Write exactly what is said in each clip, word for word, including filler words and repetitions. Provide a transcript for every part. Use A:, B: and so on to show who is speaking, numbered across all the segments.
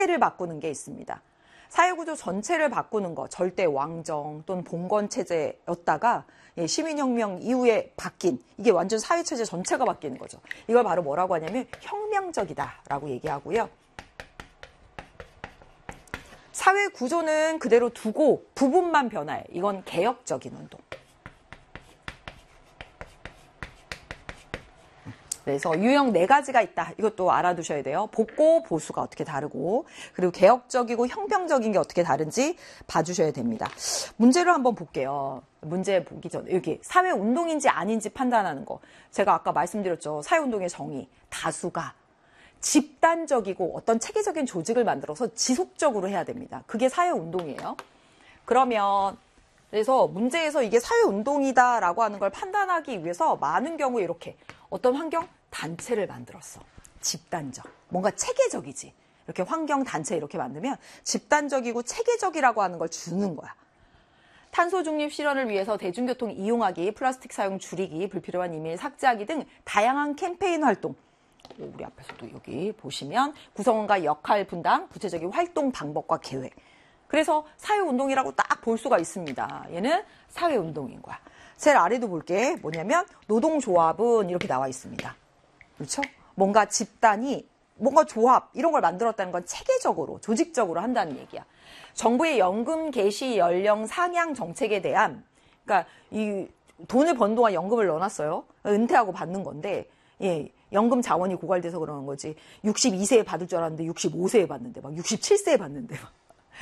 A: 를 바꾸는 게 있습니다. 사회구조 전체를 바꾸는 거, 절대 왕정 또는 봉건 체제였다가 시민혁명 이후에 바뀐, 이게 완전 사회체제 전체가 바뀌는 거죠. 이걸 바로 뭐라고 하냐면 혁명적이다라고 얘기하고요. 사회구조는 그대로 두고 부분만 변화해. 이건 개혁적인 운동. 그래서 유형 네 가지가 있다. 이것도 알아두셔야 돼요. 복고, 보수가 어떻게 다르고, 그리고 개혁적이고 혁명적인 게 어떻게 다른지 봐주셔야 됩니다. 문제를 한번 볼게요. 문제 보기 전에 여기 사회운동인지 아닌지 판단하는 거. 제가 아까 말씀드렸죠. 사회운동의 정의. 다수가 집단적이고 어떤 체계적인 조직을 만들어서 지속적으로 해야 됩니다. 그게 사회운동이에요. 그러면 그래서 문제에서 이게 사회운동이다라고 하는 걸 판단하기 위해서 많은 경우에 이렇게 어떤 환경 단체를 만들었어. 집단적. 뭔가 체계적이지. 이렇게 환경 단체 이렇게 만들면 집단적이고 체계적이라고 하는 걸 주는 거야. 탄소 중립 실현을 위해서 대중교통 이용하기, 플라스틱 사용 줄이기, 불필요한 이메일 삭제하기 등 다양한 캠페인 활동. 우리 앞에서도 여기 보시면 구성원과 역할 분담, 구체적인 활동 방법과 계획. 그래서 사회운동이라고 딱 볼 수가 있습니다. 얘는 사회운동인 거야. 제일 아래도 볼게. 뭐냐면 노동조합은 이렇게 나와 있습니다. 그렇죠? 뭔가 집단이 뭔가 조합 이런 걸 만들었다는 건 체계적으로 조직적으로 한다는 얘기야. 정부의 연금 개시 연령 상향 정책에 대한 그러니까 이 돈을 번 동안 연금을 넣어놨어요. 은퇴하고 받는 건데 예, 연금 자원이 고갈돼서 그러는 거지. 육십이 세에 받을 줄 알았는데 육십오 세에 받는데 막 육십칠 세에 받는데 막.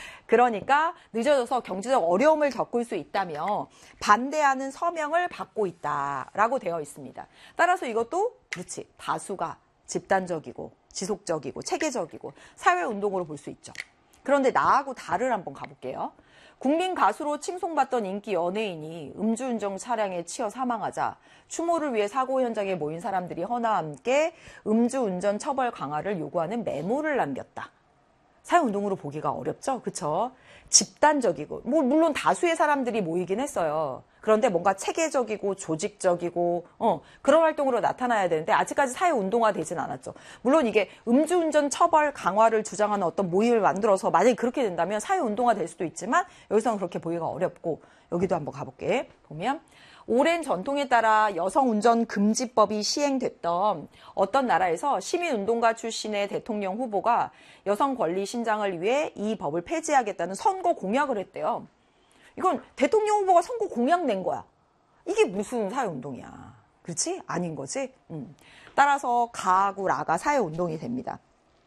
A: 그러니까 늦어져서 경제적 어려움을 겪을 수 있다며 반대하는 서명을 받고 있다라고 되어 있습니다. 따라서 이것도 그렇지. 다수가 집단적이고 지속적이고 체계적이고 사회운동으로 볼 수 있죠. 그런데 나하고 달을 한번 가볼게요. 국민 가수로 칭송받던 인기 연예인이 음주운전 차량에 치여 사망하자 추모를 위해 사고 현장에 모인 사람들이 허나와 함께 음주운전 처벌 강화를 요구하는 메모를 남겼다. 사회운동으로 보기가 어렵죠? 그쵸? 집단적이고, 뭐, 물론 다수의 사람들이 모이긴 했어요. 그런데 뭔가 체계적이고, 조직적이고, 어, 그런 활동으로 나타나야 되는데, 아직까지 사회운동화 되진 않았죠. 물론 이게 음주운전 처벌 강화를 주장하는 어떤 모임을 만들어서, 만약에 그렇게 된다면 사회운동화 될 수도 있지만, 여기서는 그렇게 보기가 어렵고, 여기도 한번 가볼게. 보면, 오랜 전통에 따라 여성운전 금지법이 시행됐던 어떤 나라에서 시민운동가 출신의 대통령 후보가 여성 권리 신장을 위해 이 법을 폐지하겠다는 선거 공약을 했대요. 이건 대통령 후보가 선거 공약 낸 거야. 이게 무슨 사회운동이야. 그렇지? 아닌 거지? 음. 따라서 가하고 라가 사회운동이 됩니다.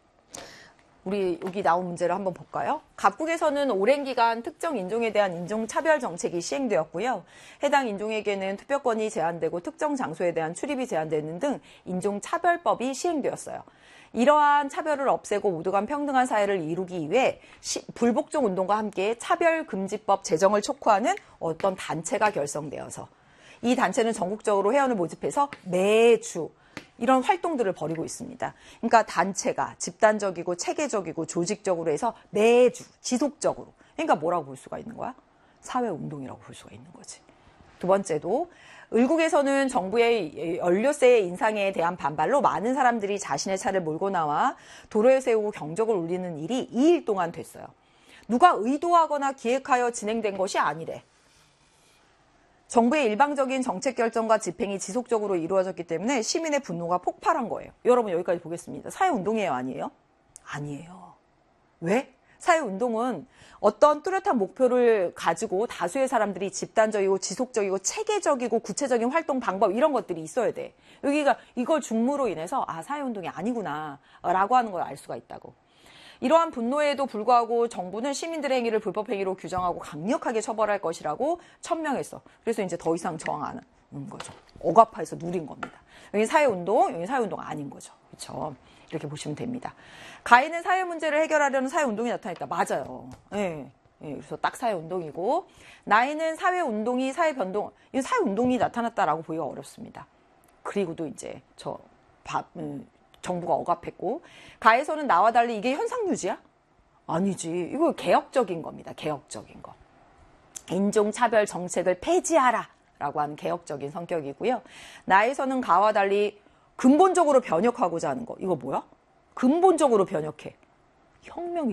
A: 우리 여기 나온 문제를 한번 볼까요? 각국에서는 오랜 기간 특정 인종에 대한 인종차별 정책이 시행되었고요. 해당 인종에게는 투표권이 제한되고 특정 장소에 대한 출입이 제한되는 등 인종차별법이 시행되었어요. 이러한 차별을 없애고 모두 간 평등한 사회를 이루기 위해 시, 불복종 운동과 함께 차별금지법 제정을 촉구하는 어떤 단체가 결성되어서 이 단체는 전국적으로 회원을 모집해서 매주 이런 활동들을 벌이고 있습니다. 그러니까 단체가 집단적이고 체계적이고 조직적으로 해서 매주 지속적으로. 그러니까 뭐라고 볼 수가 있는 거야? 사회운동이라고 볼 수가 있는 거지. 두 번째도 의국에서는 정부의 연료세 인상에 대한 반발로 많은 사람들이 자신의 차를 몰고 나와 도로에 세우고 경적을 울리는 일이 이 일 동안 됐어요. 누가 의도하거나 기획하여 진행된 것이 아니래. 정부의 일방적인 정책 결정과 집행이 지속적으로 이루어졌기 때문에 시민의 분노가 폭발한 거예요. 여러분 여기까지 보겠습니다. 사회운동이에요? 아니에요? 아니에요. 왜? 사회운동은 어떤 뚜렷한 목표를 가지고 다수의 사람들이 집단적이고 지속적이고 체계적이고 구체적인 활동 방법 이런 것들이 있어야 돼. 여기가 이걸 중무로 인해서 아 사회운동이 아니구나 라고 하는 걸 알 수가 있다고. 이러한 분노에도 불구하고 정부는 시민들의 행위를 불법 행위로 규정하고 강력하게 처벌할 것이라고 천명했어. 그래서 이제 더 이상 저항 안 하는 거죠. 억압해서 누린 겁니다. 여기 사회운동, 여기 사회운동 아닌 거죠. 그렇죠? 이렇게 보시면 됩니다. 가해는 사회 문제를 해결하려는 사회운동이 나타났다. 맞아요. 예. 예, 그래서 딱 사회운동이고 나이는 사회운동이 사회변동, 이 사회운동이 나타났다라고 보기가 어렵습니다. 그리고도 이제 저 밥, 음, 정부가 억압했고 가에서는 나와 달리 이게 현상유지야? 아니지. 이거 개혁적인 겁니다. 개혁적인 거. 인종차별 정책을 폐지하라 라고 하는 개혁적인 성격이고요. 나에서는 가와 달리 근본적으로 변혁하고자 하는 거. 이거 뭐야? 근본적으로 변혁해. 혁명